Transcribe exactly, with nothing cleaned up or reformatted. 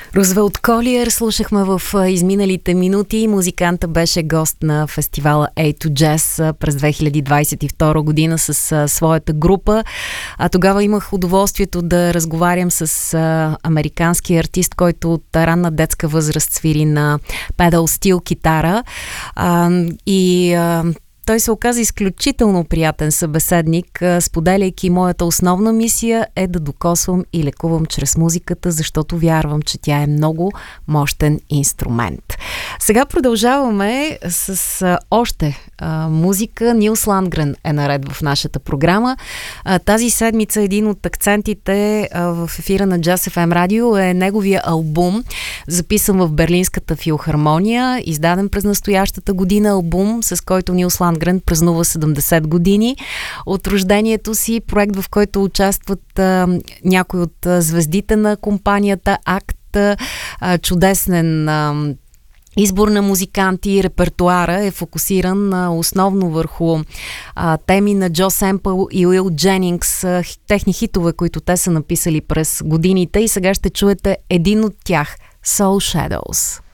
Рузвелт Колиер слушахме в изминалите минути. Музиканта беше гост на фестивала ей ту Jazz през две хиляди двадесет и втора година с а, своята група. А тогава имах удоволствието да разговарям с а, американски артист, който от ранна детска възраст свири на педал стил китара. А, и а, Той се оказа изключително приятен събеседник, споделяйки: моята основна мисия е да докосвам и лекувам чрез музиката, защото вярвам, че тя е много мощен инструмент. Сега продължаваме с а, още а, музика. Нилс Ландгрен е наред в нашата програма. А, тази седмица един от акцентите а, в ефира на Jazz еф ем радио е неговия албум, записан в Берлинската филхармония, издаден през настоящата година, албум, с който Нилс Ландгрен празнува седемдесет години от рождението си, проект, в който участват а, някои от а, звездите на компанията Акт, а, чудесен а, избор на музиканти. Репертуара е фокусиран а, основно върху а, теми на Джо Семпъл и Уил Дженингс, а, техни хитове, които те са написали през годините, и сега ще чуете един от тях, Soul Shadows.